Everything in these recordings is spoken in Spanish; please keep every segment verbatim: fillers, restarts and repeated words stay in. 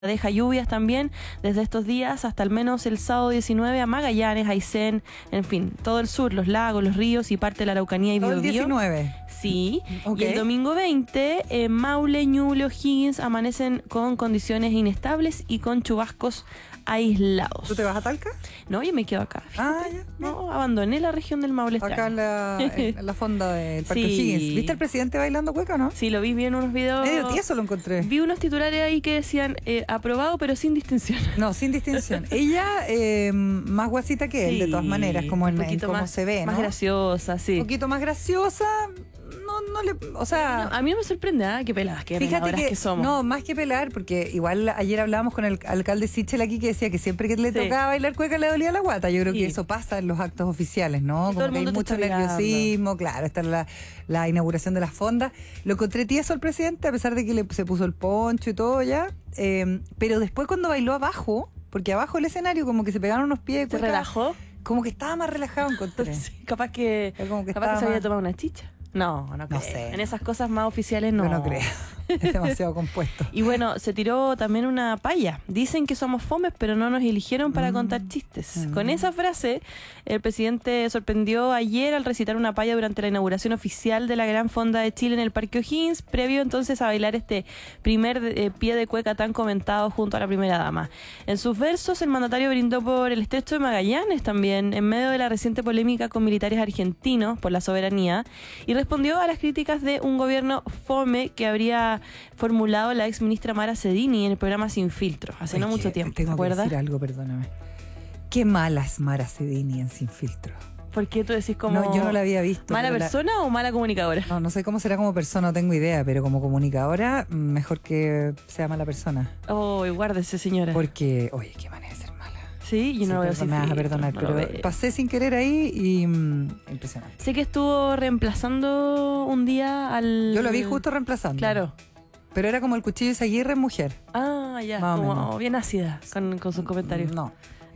Deja lluvias también desde estos días hasta al menos el sábado diecinueve a Magallanes, Aysén, en fin, todo el sur, los lagos, los ríos y parte de la Araucanía y Todo el Biobío. diecinueve. Sí, Okay. Y el domingo veinte, eh, Maule, Ñuble, O'Higgins amanecen con condiciones inestables y con chubascos aislados. ¿Tú te vas a Talca? No, yo me quedo acá. Fíjate. Ah, ya. No, abandoné la región del Maule. Acá en la, en la fonda del Parque Sí. O'Higgins. ¿Viste al presidente bailando cueca o no? Sí, lo vi, vi en unos videos. Medio tieso lo encontré. Vi unos titulares ahí que decían eh, aprobado pero sin distinción. No, sin distinción. Ella eh, más guasita que él, Sí, de todas maneras, como en, un en poquito cómo más, se ve, ¿no? más graciosa, sí. Un poquito más graciosa. No, no le. O sea. No, a mí no me sorprende, ¿eh? Qué peladas, qué Fíjate peladoras que, que somos. no, más que pelar, porque igual ayer hablábamos con el alcalde Sichel aquí que decía que siempre que le Sí. tocaba bailar cueca le dolía la guata. Yo creo Sí. que eso pasa en los actos oficiales, ¿no? Y todo el Como que hay mundo te mucho está mirando. nerviosismo, claro, está la, la inauguración de las fondas. Lo encontré tieso al presidente, a pesar de que le, se puso el poncho y todo ya. Eh, pero después cuando bailó abajo, porque abajo del escenario como que se pegaron unos pies de ¿Se cueca, relajó? como que estaba más relajado, encontré. Sí, capaz que, Era como que capaz que estaba se había más- tomado una chicha. No, no creo. sé. En esas cosas más oficiales no. Yo no creo. Es demasiado compuesto. Y bueno, se tiró también una palla. Dicen que somos fomes, pero no nos eligieron para Mm. contar chistes. Mm. Con esa frase, el presidente sorprendió ayer al recitar una palla durante la inauguración oficial de la Gran Fonda de Chile en el Parque O'Higgins, previo entonces a bailar este primer eh, pie de cueca tan comentado junto a la primera dama. En sus versos, el mandatario brindó por el estrecho de Magallanes también, en medio de la reciente polémica con militares argentinos por la soberanía, y respondió a las críticas de un gobierno fome que habría formulado la ex ministra Mara Cedini en el programa Sin Filtro, hace no Oye, mucho tiempo, ¿te Tengo que acuerdas? decir algo, perdóname. Qué mala es Mara Cedini en Sin Filtro. ¿Por qué tú decís como No, yo no la había visto. mala pero la- persona o mala comunicadora? No, no sé cómo será como persona, no tengo idea, pero como comunicadora, mm, mejor que sea mala persona. Oh, guárdese, señora. Porque, oye, qué manera de ser mala. Sí, yo Sí, no lo veo perdón, sin me vas a filtro, perdonar, no lo pero veo. pasé sin querer ahí y mm, impresionante. Sé que estuvo reemplazando un día al... Yo lo vi justo reemplazando. Claro. Pero era como el cuchillo de Isaguirre en mujer. Ah, ya, Más o como menos. bien ácida con, con sus comentarios. No.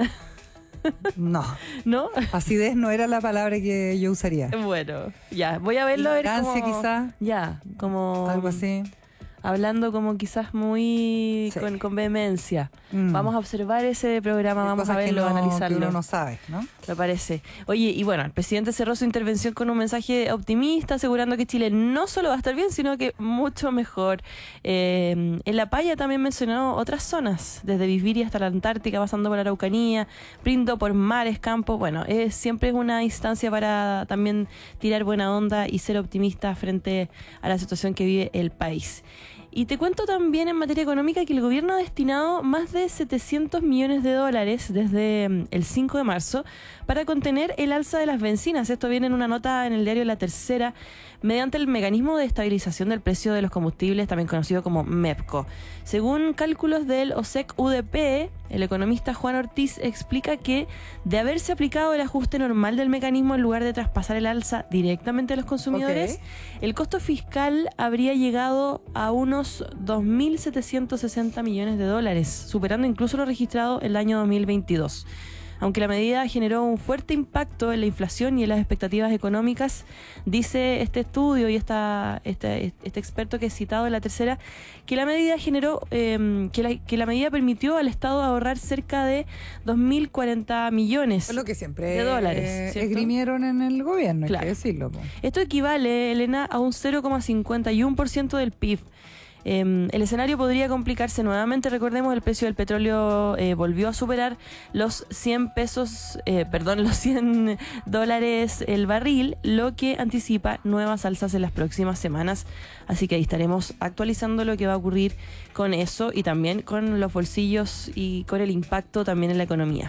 No. ¿No? Acidez no era la palabra que yo usaría. Bueno, ya, voy a verlo. A ver Ignorancia, cómo- quizá. Ya, como... Algo así. Hablando como quizás muy Sí. con, con vehemencia. Mm. Vamos a observar ese programa, Hay vamos a cosas que verlo, no- analizarlo. que uno no sabe, ¿no? Me parece. Oye, y bueno, el presidente cerró su intervención con un mensaje optimista, asegurando que Chile no solo va a estar bien, sino que mucho mejor. Eh, en La Paya también mencionó otras zonas, desde Viviria hasta la Antártica, pasando por la Araucanía, brindo por mares, campos. Bueno, es, siempre es una instancia para también tirar buena onda y ser optimista frente a la situación que vive el país. Y te cuento también en materia económica que el gobierno ha destinado más de setecientos millones de dólares desde mm, el cinco de marzo para contener el alza de las bencinas. Esto viene en una nota en el diario La Tercera, mediante el mecanismo de estabilización del precio de los combustibles, también conocido como MEPCO. Según cálculos del O S E C U D P, el economista Juan Ortiz explica que de haberse aplicado el ajuste normal del mecanismo en lugar de traspasar el alza directamente a los consumidores, Ok. el costo fiscal habría llegado a unos dos mil setecientos sesenta millones de dólares, superando incluso lo registrado el año dos mil veintidós. Aunque la medida generó un fuerte impacto en la inflación y en las expectativas económicas, dice este estudio y esta, este, este experto que he citado en La Tercera, que la medida generó, eh, que, la, que la medida permitió al Estado ahorrar cerca de dos mil cuarenta millones Es lo que siempre de dólares, eh, ¿cierto? esgrimieron en el gobierno, Claro. hay que decirlo. Po. Esto equivale, Elena, a un cero coma cincuenta y uno por ciento del P I B. Eh, el escenario podría complicarse nuevamente. Recordemos, el precio del petróleo eh, volvió a superar los cien pesos, eh, perdón, los cien dólares el barril, lo que anticipa nuevas alzas en las próximas semanas. Así que ahí estaremos actualizando lo que va a ocurrir con eso y también con los bolsillos y con el impacto también en la economía.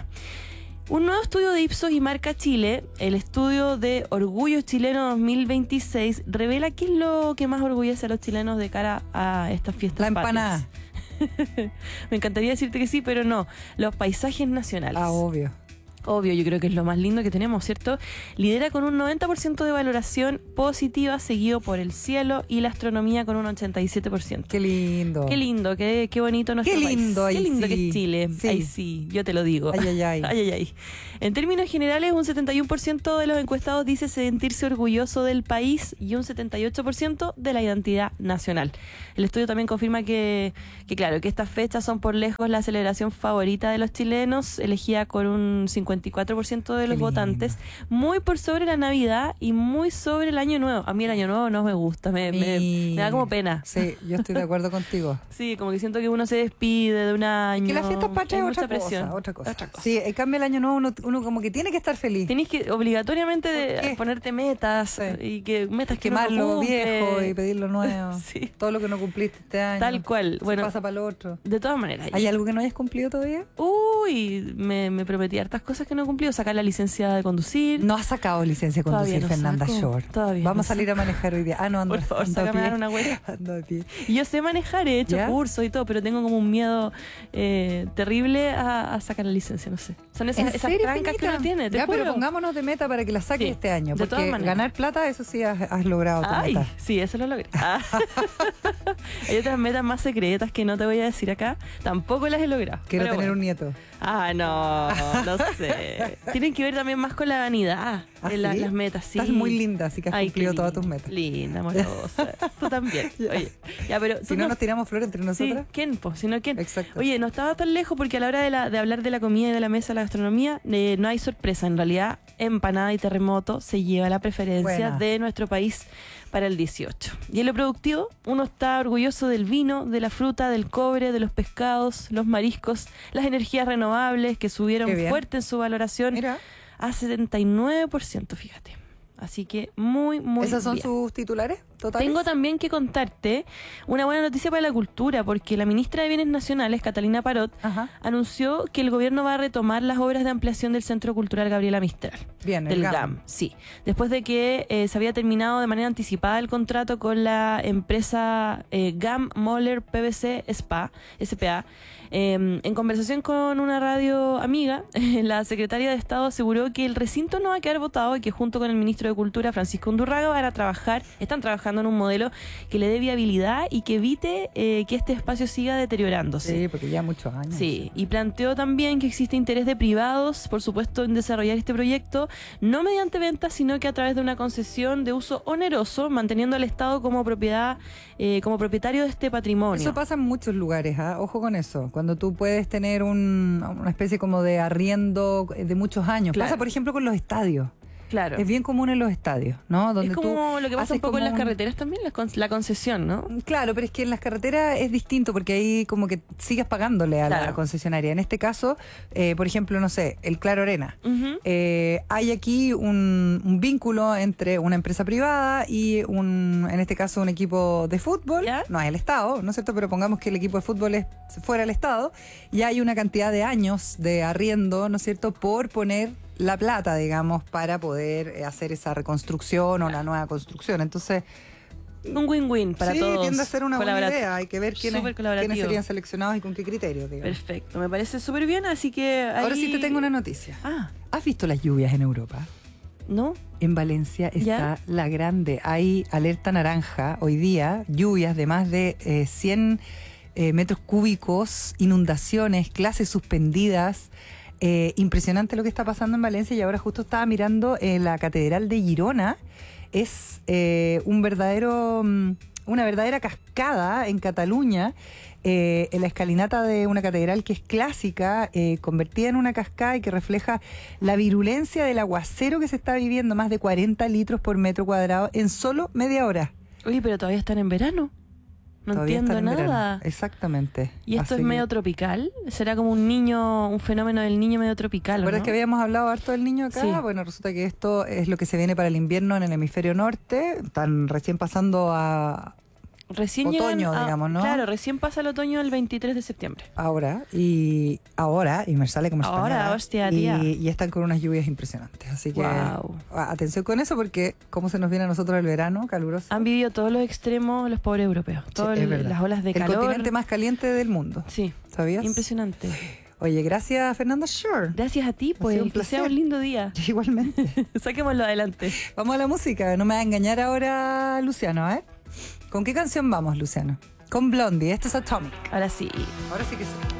Un nuevo estudio de Ipsos y Marca Chile, el estudio de Orgullo Chileno dos mil veintiséis, revela qué es lo que más orgullece a los chilenos de cara a estas fiestas La empanada. patrias. Me encantaría decirte que sí, pero no. Los paisajes nacionales. Ah, obvio. Obvio, yo creo que es lo más lindo que tenemos, ¿cierto? Lidera con un noventa por ciento de valoración positiva, seguido por el cielo y la astronomía con un ochenta y siete por ciento. Qué lindo. Qué lindo, qué, qué bonito nuestro Qué lindo, país. ahí Qué lindo sí. que es Chile. Sí. Ahí sí, yo te lo digo. Ay, ay, ay. Ay, ay, ay. En términos generales, un setenta y uno por ciento de los encuestados dice sentirse orgulloso del país y un setenta y ocho por ciento de la identidad nacional. El estudio también confirma que, que, claro, que estas fechas son por lejos la celebración favorita de los chilenos, elegida con un cincuenta y cuatro por ciento de los Qué lindo. votantes, muy por sobre la Navidad y muy sobre el Año Nuevo. A mí el Año Nuevo no me gusta, me, me, me da como pena. Sí, yo estoy de acuerdo contigo. Sí, como que siento que uno se despide de un año. Que la fiesta patria Hay es otra mucha presión. cosa, otra cosa. Otra cosa. Sí, en cambio el año nuevo uno, uno como que tiene que estar feliz. Tienes que obligatoriamente ¿Por qué? de ponerte metas Sí. y que metas que Quemar no lo cumple. viejo y pedir lo nuevo. Sí. Todo lo que no cumpliste este año. Tal cual. Se Bueno, pasa para lo otro. de todas maneras. ¿Hay algo que no hayas cumplido todavía? Uy, me, me prometí hartas cosas que no he cumplido. Sacar la licencia de conducir. No has sacado licencia de Todavía conducir, no Fernanda saco. Shore. Todavía Vamos no a salir a manejar hoy día. Ah, no, ando, Por favor, ando a sácame a pie. dar una vuelta. Ando a pie. Y yo sé manejar, he hecho ¿Ya? cursos y todo, pero tengo como un miedo eh, terrible a, a sacar la licencia, no sé. Son esas, ¿En esas serio, trancas que Finita? uno tiene, te Ya, juro. pero pongámonos de meta para que la saques Sí, este año. de todas Porque maneras. ganar plata, eso sí has, has logrado tu Ay, meta. sí, eso lo logré. Ah. Hay otras metas más secretas que no te voy a decir acá. Tampoco las he logrado. Quiero pero tener bueno. un nieto. Ah, no, no sé. Tienen que ver también más con la vanidad. ¿Ah, en la- sí? las metas, sí. Estás muy linda, así que has Ay, cumplido qué todas tus linda, metas. Linda, amorosa. Tú también. Oye, ya, pero Si tú no, no- nos tiramos flores entre Sí, nosotras. ¿quién? Pues, si no, ¿quién? Exacto. Oye, no estaba tan lejos porque a la hora de, la, de hablar de la comida y de la mesa de la gastronomía, eh, no hay sorpresa. En realidad, empanada y terremoto se lleva la preferencia Buena. de nuestro país para el dieciocho. Y en lo productivo, uno está orgulloso del vino, de la fruta, del cobre, de los pescados, los mariscos, las energías renovables que subieron Qué bien. fuerte en su valoración Mira, a setenta y nueve por ciento, fíjate. Así que muy, muy ¿esos son bien. sus titulares totales? Tengo también que contarte una buena noticia para la cultura, porque la ministra de Bienes Nacionales, Catalina Parot, Ajá. anunció que el gobierno va a retomar las obras de ampliación del Centro Cultural Gabriela Mistral. Bien, el Del GAM. GAM, sí. Después de que eh, se había terminado de manera anticipada el contrato con la empresa eh, GAM Moller P V C SPA, S P A. Eh, en conversación con una radio amiga, la secretaria de Estado aseguró que el recinto no va a quedar votado y que junto con el ministro de Cultura, Francisco Undurraga, van a trabajar, están trabajando en un modelo que le dé viabilidad y que evite eh, que este espacio siga deteriorándose. Sí, porque ya muchos años. Sí, y planteó también que existe interés de privados, por supuesto, en desarrollar este proyecto, no mediante venta, sino que a través de una concesión de uso oneroso, manteniendo al Estado como propiedad, eh, como propietario de este patrimonio. Eso pasa en muchos lugares, ¿ah? Ojo con eso. Cuando tú puedes tener un- una especie como de arriendo de muchos años. Claro. Pasa, por ejemplo, con los estadios. Claro. Es bien común en los estadios, ¿no? Donde Es como tú lo que pasa haces un poco en como las un- carreteras también, la, con- la concesión, ¿no? Claro, pero es que en las carreteras es distinto porque ahí como que sigues pagándole a la Claro. concesionaria. En este caso, eh, por ejemplo, no sé, el Claro Arena. Ujú. Eh, hay aquí un, un vínculo entre una empresa privada y un, en este caso, un equipo de fútbol. ¿Ya? No es el Estado, ¿no es cierto? Pero pongamos que el equipo de fútbol es fuera del Estado y hay una cantidad de años de arriendo, ¿no es cierto? Por poner la plata, digamos, para poder eh, hacer esa reconstrucción o la nueva construcción. Entonces, Un win-win para sí, todos. tiende a ser una buena Colaborativo. idea. Hay que ver quiénes, Súper colaborativo. quiénes serían seleccionados y con qué criterios, digamos. Perfecto, me parece súper bien, así que ahí... Ahora sí te tengo una noticia. Ah, ¿Has visto las lluvias en Europa? ¿no? En Valencia está ¿Ya? la grande. Hay alerta naranja hoy día, lluvias de más de eh, cien eh, metros cúbicos, inundaciones, clases suspendidas. Eh, impresionante lo que está pasando en Valencia y ahora justo estaba mirando eh, la Catedral de Girona. Es eh, un verdadero, mm, una verdadera cascada en Cataluña. Eh, en la escalinata de una catedral que es clásica, eh, convertida en una cascada y que refleja la virulencia del aguacero que se está viviendo, más de cuarenta litros por metro cuadrado en solo media hora. Oye, pero todavía están en verano. No Todavía entiendo están en verano. nada. Exactamente. ¿Y esto Así es que- medio tropical? ¿Será como un niño, un fenómeno del niño medio tropical? ¿o ¿Recuerdas no? que habíamos hablado harto del niño acá? Sí. Bueno, resulta que esto es lo que se viene para el invierno en el hemisferio norte. Están recién pasando a Recién otoño, llegan a- digamos, ¿no? Claro, recién pasa el otoño el veintitrés de septiembre. ahora y ahora, y me sale como Ahora, española, hostia, y, tía. y están con unas lluvias impresionantes. Así que Guau. a- atención con eso porque cómo se nos viene a nosotros el verano caluroso. Han vivido todos los extremos los pobres europeos. Sí, Todas es verdad. las olas de el calor. continente más caliente del mundo. Sí, ¿Sabías? impresionante. Oye, gracias Fernanda Shore. Gracias a ti, Ha pues, sido un que sea placer. un lindo día. Igualmente. Saquémoslo adelante. Vamos a la música, no me va a engañar ahora Luciano, a ver. ¿Con qué canción vamos, Luciano? Con Blondie, esto es Atomic. Ahora sí. Ahora sí que sí.